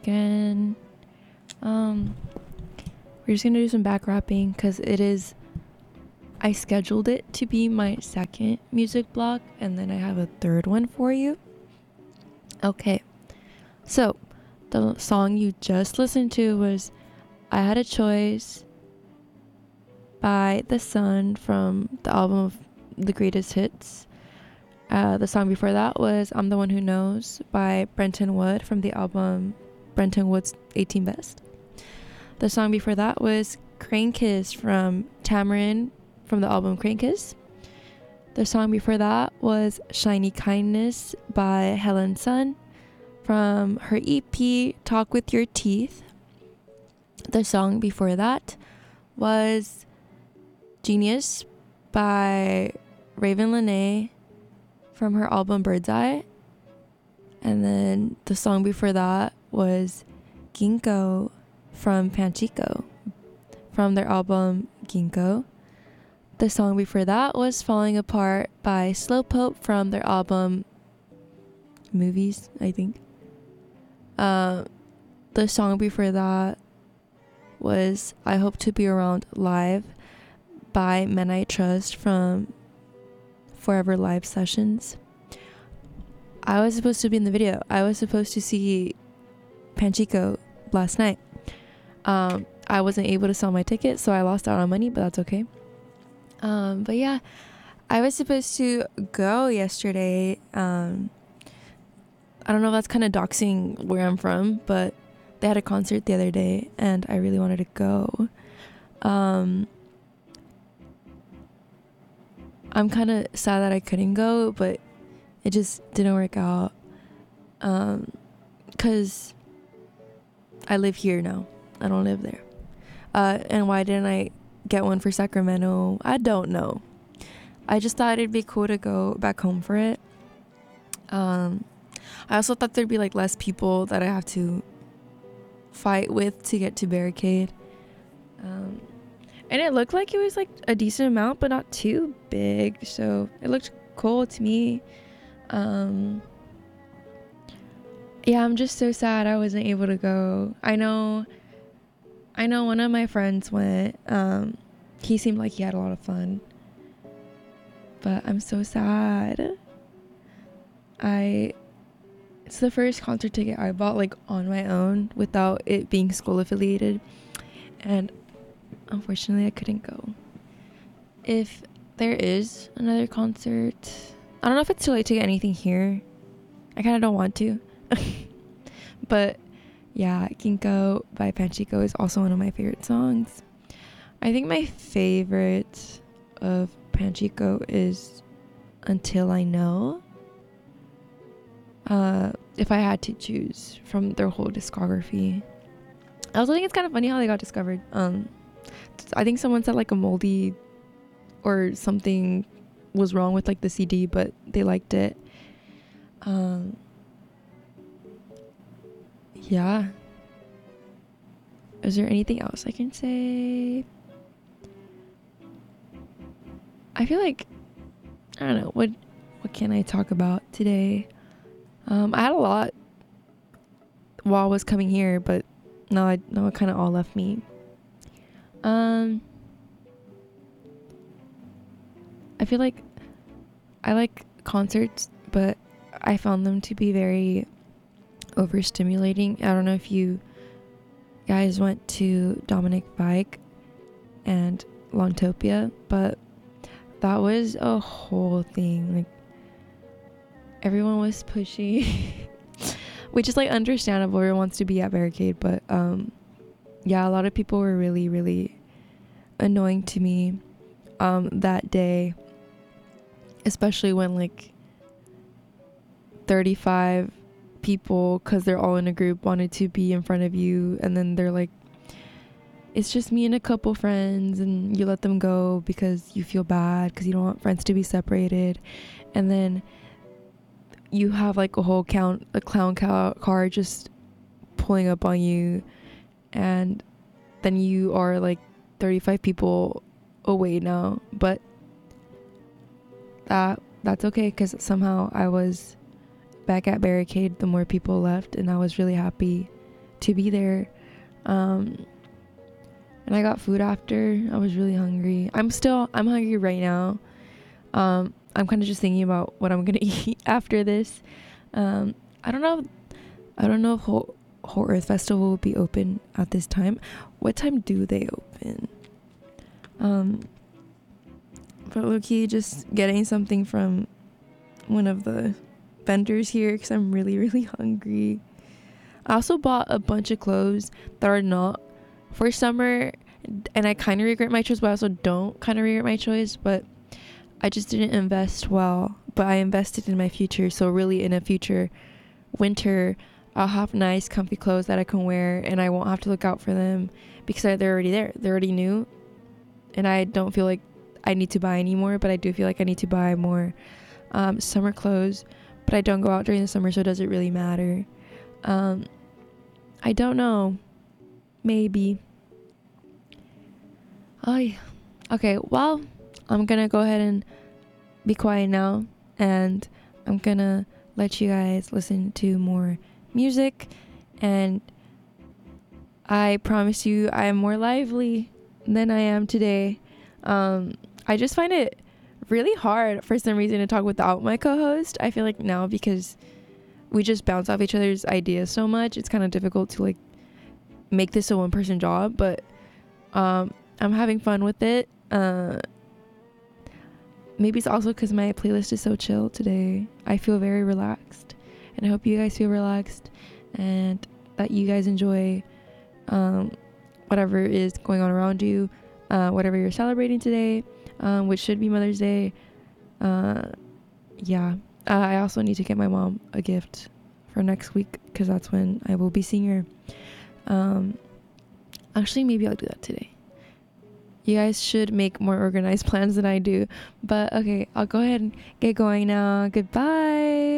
again. We're just gonna do some back rapping because I scheduled it to be my second music block, and then I have a third one for you. Okay, so the song you just listened to was I Had a Choice by The Sun from the album of The Greatest Hits. The song before that was I'm the One Who Knows by Brenton Wood from the album Brenton Wood's 18 Best. The song before that was Crane Kiss from Tamarin from the album Crane Kiss. The song before that was Shiny Kindness by Helen Sun from her EP Talk With Your Teeth. The song before that was Genius by Raven Lene from her album Bird's Eye. And then the song before that was Ginkgo from Panchico from their album Ginkgo. The song before that was Falling Apart by Slowpoke from their album Movies, I think. The song before that was I Hope to Be Around Live by Men I Trust from Forever Live Sessions. I was supposed to be in the video. I was supposed to see Panchico last night. I wasn't able to sell my ticket, so I lost out on money, but that's okay. But yeah, I was supposed to go yesterday. I don't know if that's kind of doxing where I'm from, but they had a concert the other day and I really wanted to go. I'm kind of sad that I couldn't go, but it just didn't work out. 'Cause I live here now. I don't live there. And why didn't I get one for Sacramento? I don't know. I just thought it'd be cool to go back home for it. I also thought there'd be like less people that I have to fight with to get to Barricade. And it looked like it was like a decent amount, but not too big. So it looked cool to me. Yeah, I'm just so sad I wasn't able to go. I know one of my friends went. He seemed like he had a lot of fun. But I'm so sad. It's the first concert ticket I bought like on my own without it being school affiliated. And unfortunately I couldn't go. If there is another concert, I don't know if it's too late to get anything here. I kind of don't want to. But yeah, Ginkgo by Panchico is also one of my favorite songs. I think my favorite of Panchico is Until I Know. If I had to choose from their whole discography. I also think it's kind of funny how they got discovered. I think someone said like a moldy or something was wrong with like the CD, but they liked it. Yeah. Is there anything else I can say? I feel like I don't know what can I talk about today. I had a lot while I was coming here, but now it kind of all left me. I feel like I like concerts, but I found them to be very overstimulating. I don't know if you guys went to Dominic Bike and Longtopia, but that was a whole thing. Like everyone was pushy, which is like understandable. Everyone wants to be at Barricade, but yeah, a lot of people were really, really annoying to me that day, especially when like 35 people, because they're all in a group, wanted to be in front of you, and then they're like, it's just me and a couple friends, and you let them go because you feel bad because you don't want friends to be separated. And then you have like a clown car just pulling up on you, and then you are like 35 people away now. But that's okay, because somehow I was back at Barricade the more people left, and I was really happy to be there. And I got food after. I was really hungry. I'm hungry right now. I'm kind of just thinking about what I'm gonna eat after this. I don't know. I don't know if Whole Earth Festival will be open at this time. What time do they open? But low-key, just getting something from one of the vendors here because I'm really, really hungry. I also bought a bunch of clothes that are not for summer, and I kind of regret my choice, but I also don't kind of regret my choice. But I just didn't invest well, but I invested in my future. So really, in a future winter, I'll have nice, comfy clothes that I can wear, and I won't have to look out for them because they're already there. They're already new, and I don't feel like I need to buy anymore. But I do feel like I need to buy more summer clothes. But I don't go out during the summer, so it doesn't really matter. I don't know. Maybe. Oh, yeah. Okay, well, I'm gonna go ahead and be quiet now, and I'm gonna let you guys listen to more music, and I promise you I am more lively than I am today. I just find it really hard for some reason to talk without my co-host. I feel like now, because we just bounce off each other's ideas so much, it's kind of difficult to like make this a one-person job, but I'm having fun with it. Maybe it's also because my playlist is so chill today. I feel very relaxed, and I hope you guys feel relaxed and that you guys enjoy whatever is going on around you, whatever you're celebrating today, which should be Mother's Day. Yeah. I also need to get my mom a gift for next week because that's when I will be seeing her. Actually, maybe I'll do that today. You guys should make more organized plans than I do. But okay, I'll go ahead and get going now. Goodbye.